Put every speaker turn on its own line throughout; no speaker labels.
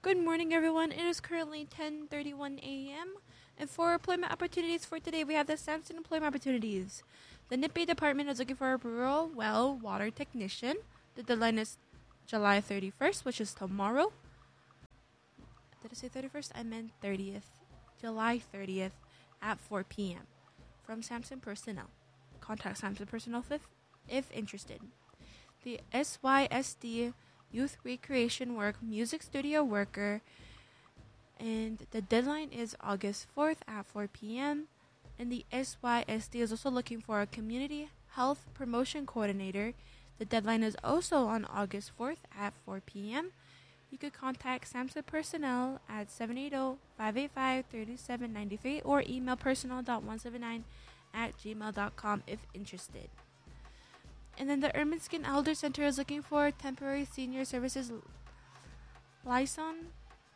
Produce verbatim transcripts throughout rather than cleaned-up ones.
Good morning, everyone. It is currently ten thirty-one a.m. And for employment opportunities for today, we have the Samson Employment Opportunities. The N I P A department is looking for a rural well water technician. The deadline is July thirty-first, which is tomorrow. Did I say thirty-first? I meant thirtieth. July thirtieth at four p.m. from Samson Personnel. Contact Samson Personnel if, if interested. The S Y S D Youth Recreation Work Music Studio Worker, and the deadline is August fourth at four p.m. And the S Y S D is also looking for a Community Health Promotion Coordinator. The deadline is also on August fourth at four p.m. You could contact Samson Personnel at seven eight zero, five eight five, three seven nine three or email personnel dot one seven nine at gmail dot com if interested. And then the Ermineskin Elder Center is looking for temporary senior services liaison.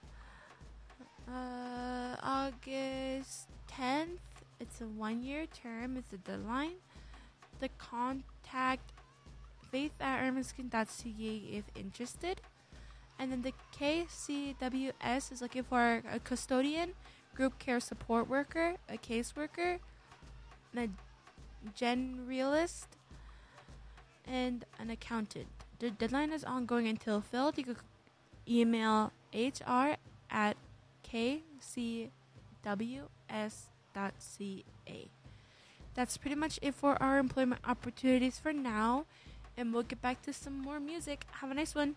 Uh, August tenth. It's a one-year term. It's the deadline. The contact faith at ermineskin dot c a if interested. And then the K C W S is looking for a custodian, group care support worker, a caseworker, a generalist, and an accountant. The deadline is ongoing until filled. You could email H R at k c w s dot c a. That's pretty much it for our employment opportunities for now, and we'll get back to some more music. Have a nice one.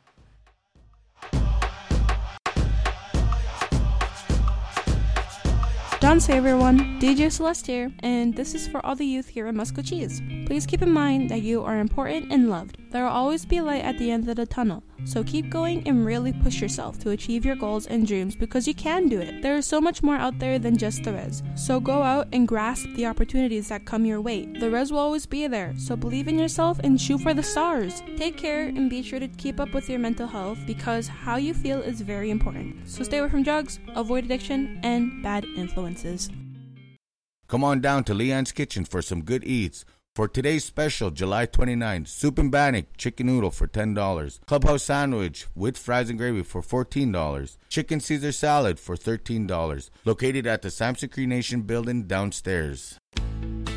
Danse everyone, D J Celeste here, and this is for all the youth here in Muscochis. Please keep in mind that you are important and loved. There will always be light at the end of the tunnel, so keep going and really push yourself to achieve your goals and dreams because you can do it. There is so much more out there than just the res, so go out and grasp the opportunities that come your way. The res will always be there, so believe in yourself and shoot for the stars. Take care and be sure to keep up with your mental health because how you feel is very important. So stay away from drugs, avoid addiction, and bad influences.
Come on down to Leon's Kitchen for some good eats. For today's special, July twenty-ninth, soup and bannock chicken noodle for ten dollars. Clubhouse sandwich with fries and gravy for fourteen dollars. Chicken Caesar salad for thirteen dollars. Located at the Samson Cree Nation building downstairs.